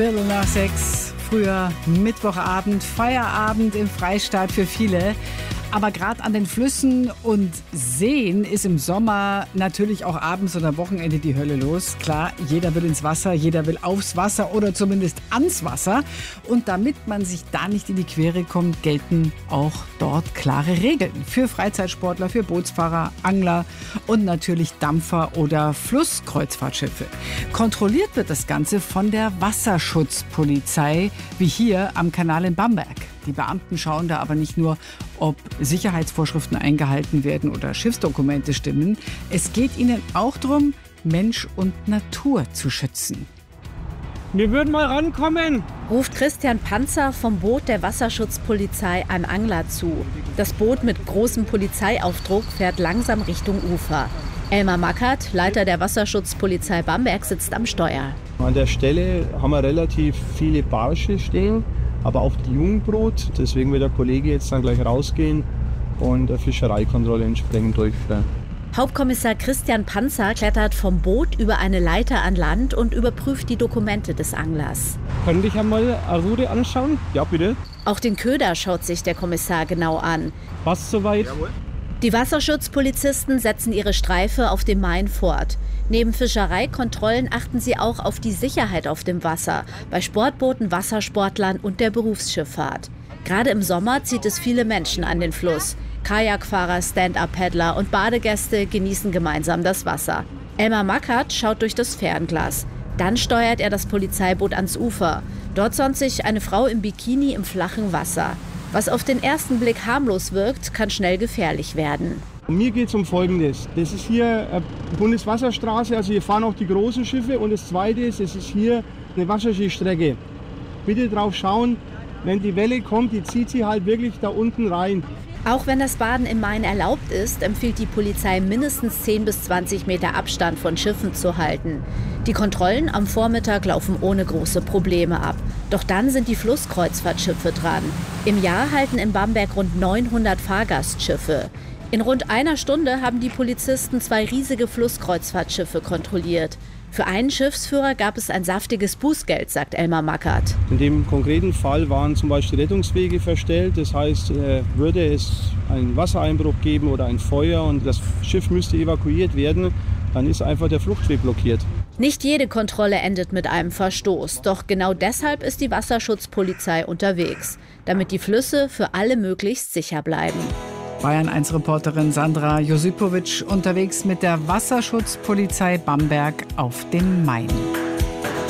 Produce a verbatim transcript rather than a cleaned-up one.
Viertel nach sechs, früher Mittwochabend, Feierabend im Freistaat für viele. Aber gerade an den Flüssen und Seen ist im Sommer natürlich auch abends oder am Wochenende die Hölle los. Klar, jeder will ins Wasser, jeder will aufs Wasser oder zumindest ans Wasser. Und damit man sich da nicht in die Quere kommt, gelten auch dort klare Regeln. Für Freizeitsportler, für Bootsfahrer, Angler und natürlich Dampfer oder Flusskreuzfahrtschiffe. Kontrolliert wird das Ganze von der Wasserschutzpolizei, wie hier am Kanal in Bamberg. Die Beamten schauen da aber nicht nur, ob Sicherheitsvorschriften eingehalten werden oder Schiffsdokumente stimmen. Es geht ihnen auch darum, Mensch und Natur zu schützen. Wir würden mal rankommen, ruft Christian Panzer vom Boot der Wasserschutzpolizei einem Angler zu. Das Boot mit großem Polizeiaufdruck fährt langsam Richtung Ufer. Elmar Mackert, Leiter der Wasserschutzpolizei Bamberg, sitzt am Steuer. An der Stelle haben wir relativ viele Barsche stehen, aber auch die Jungbrot. Deswegen wird der Kollege jetzt dann gleich rausgehen und eine Fischereikontrolle entsprechend durchführen. Hauptkommissar Christian Panzer klettert vom Boot über eine Leiter an Land und überprüft die Dokumente des Anglers. Können dich einmal eine Rute anschauen? Ja, bitte. Auch den Köder schaut sich der Kommissar genau an. Passt soweit? Jawohl. Die Wasserschutzpolizisten setzen ihre Streife auf dem Main fort. Neben Fischereikontrollen achten sie auch auf die Sicherheit auf dem Wasser, bei Sportbooten, Wassersportlern und der Berufsschifffahrt. Gerade im Sommer zieht es viele Menschen an den Fluss. Kajakfahrer, Stand-up-Paddler und Badegäste genießen gemeinsam das Wasser. Elmar Mackert schaut durch das Fernglas. Dann steuert er das Polizeiboot ans Ufer. Dort sonnt sich eine Frau im Bikini im flachen Wasser. Was auf den ersten Blick harmlos wirkt, kann schnell gefährlich werden. Mir geht es um Folgendes. Das ist hier eine Bundeswasserstraße, also hier fahren auch die großen Schiffe. Und das Zweite ist, es ist hier eine Wasserskistrecke. Bitte drauf schauen, wenn die Welle kommt, die zieht sie halt wirklich da unten rein. Auch wenn das Baden im Main erlaubt ist, empfiehlt die Polizei mindestens zehn bis zwanzig Meter Abstand von Schiffen zu halten. Die Kontrollen am Vormittag laufen ohne große Probleme ab. Doch dann sind die Flusskreuzfahrtschiffe dran. Im Jahr halten in Bamberg rund neunhundert Fahrgastschiffe. In rund einer Stunde haben die Polizisten zwei riesige Flusskreuzfahrtschiffe kontrolliert. Für einen Schiffsführer gab es ein saftiges Bußgeld, sagt Elmar Mackert. In dem konkreten Fall waren zum Beispiel Rettungswege verstellt. Das heißt, würde es einen Wassereinbruch geben oder ein Feuer und das Schiff müsste evakuiert werden, dann ist einfach der Fluchtweg blockiert. Nicht jede Kontrolle endet mit einem Verstoß. Doch genau deshalb ist die Wasserschutzpolizei unterwegs, damit die Flüsse für alle möglichst sicher bleiben. Bayern eins Reporterin Sandra Josipovic unterwegs mit der Wasserschutzpolizei Bamberg auf dem Main.